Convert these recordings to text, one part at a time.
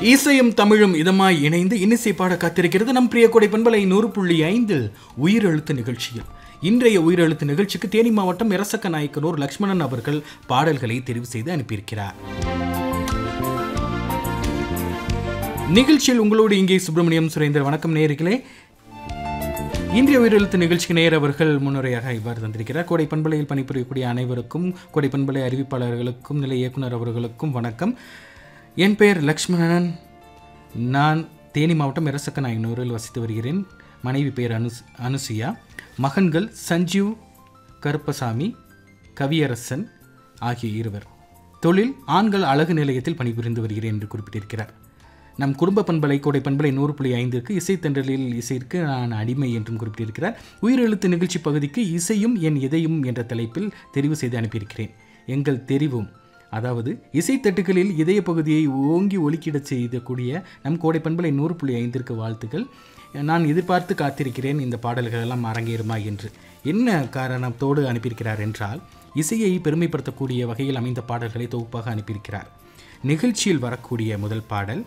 இசையும் தமிழும் இதமாய் இணைந்து இன்னிசை பாட காத்திருக்கிறது நம் பிரிய கொடை பண்பலை 100.5 உயிரெழுத்து நிகழ்ச்சியில். இன்றைய உயிரெழுத்து நிகழ்ச்சிக்கு தேனி மாவட்டம் இரசக்க நாயக்கனூர் லக்ஷ்மணன் அவர்கள் பாடல்களை தெரிவு செய்து அனுப்பியிருக்கிறார். நிகழ்ச்சியில் உங்களோடு இங்கே சுப்பிரமணியம் சுரேந்தர். வணக்கம் நேயர்களே. இன்றைய உயிரெழுத்து நிகழ்ச்சிக்கு நேயர் அவர்கள் முன்னுரையாக இவ்வாறு தந்திருக்கிறார். கோடை பண்பலையில் பணிபுரியக்கூடிய அனைவருக்கும், கோடை பண்பலை அறிவிப்பாளர்களுக்கும், நிலை இயக்குனர் அவர்களுக்கும் வணக்கம். என் பெயர் லக்ஷ்மணன். நான் தேனி மாவட்டம் இரசக்க நாயக்கனூரில் வசித்து வருகிறேன். மனைவி பெயர் அனுசுயா. மகன்கள் சஞ்சீவ், கருப்பசாமி, கவியரசன் ஆகிய இருவர். தொழில் ஆண்கள் அழகு நிலையத்தில் பணிபுரிந்து வருகிறேன் என்று குறிப்பிட்டிருக்கிறார். நம் குடும்ப பண்பலை கோடை பண்பலை 100.5க்கு இசைத்தன்றலில் இசைக்கு நான் அடிமை என்றும் குறிப்பிட்டிருக்கிறார். உயிரெழுத்து நிகழ்ச்சி பகுதிக்கு இசையும் என் இதயம் என்ற தலைப்பில் தெரிவு செய்து அனுப்பியிருக்கிறேன். எங்கள் தெரிவும், அதாவது இசைத்தட்டுகளில் இதய பகுதியை ஓங்கி ஒலிக்கிடச் செய்யக்கூடிய நம் கோடை பண்பலை 100.5ற்கு வாழ்த்துக்கள். நான் எதிர்பார்த்து காத்திருக்கிறேன் இந்த பாடல்கள் எல்லாம் அரங்கேறுமா என்று. என்ன காரணத்தோடு அனுப்பியிருக்கிறார் என்றால், இசையை பெருமைப்படுத்தக்கூடிய வகையில் அமைந்த பாடல்களை தொகுப்பாக அனுப்பியிருக்கிறார். நிகழ்ச்சியில் வரக்கூடிய முதல் பாடல்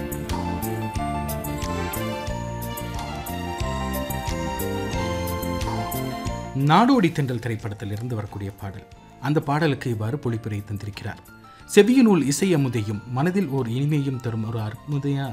நாடோடி தென்றல் திரைப்படத்திலிருந்து வரக்கூடிய பாடல். அந்த பாடலுக்கு இவ்வாறு பொழிப்புரை தந்திருக்கிறார். செவியினுள் இசை அமுதையும் மனதில் ஓர் இனிமையும் தரும் ஒரு